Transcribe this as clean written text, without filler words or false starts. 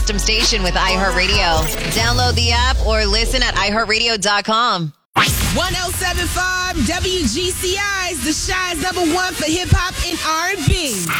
custom station with iHeartRadio. Download the app or listen at iHeartRadio.com. 1075 WGCI is the Shy's #1 for hip hop and R&B.